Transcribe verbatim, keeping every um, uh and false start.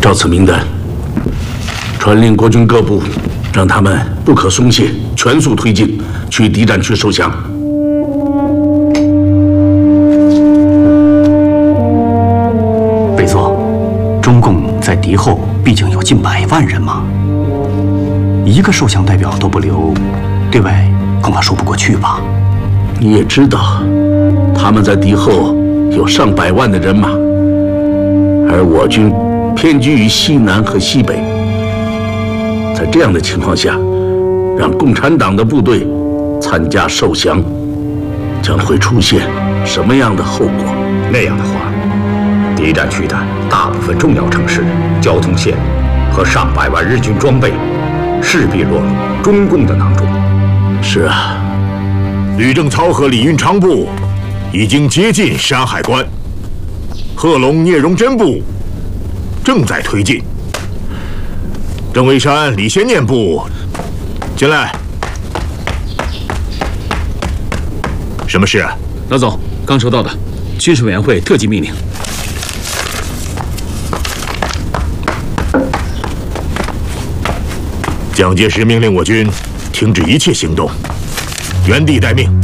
照此名单，传令国军各部，让他们不可松懈，全速推进，去敌占区受降。 北座，中共在敌后毕竟有近百万人马，一个受降代表都不留，对外恐怕说不过去吧？ 你也知道，他们在敌后有上百万的人马，而我军偏居于西南和西北。在这样的情况下，让共产党的部队参加受降，将会出现什么样的后果？ 那样的话，敌占区的大部分重要城市、交通线和上百万日军装备，势必落入中共的囊中。 是啊， 吕正操和李运昌部已经接近山海关，贺龙、聂荣臻部正在推进。郑维山、李先念部进来。什么事？ 老总，刚收到的，军事委员会特级命令。 蒋介石命令我军停止一切行动，原地待命。